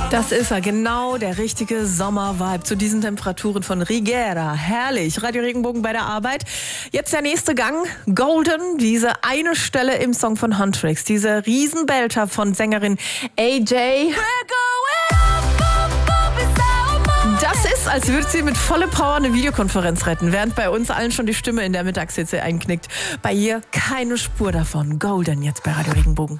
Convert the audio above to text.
Das ist er, genau der richtige Sommervibe zu diesen Temperaturen von Rigera. Herrlich, Radio Regenbogen bei der Arbeit. Jetzt der nächste Gang, Golden, diese eine Stelle im Song von Huntrix, diese Riesenbelter von Sängerin AJ. Das ist, als würde sie mit voller Power eine Videokonferenz retten, während bei uns allen schon die Stimme in der Mittagshitze einknickt. Bei ihr keine Spur davon. Golden jetzt bei Radio Regenbogen.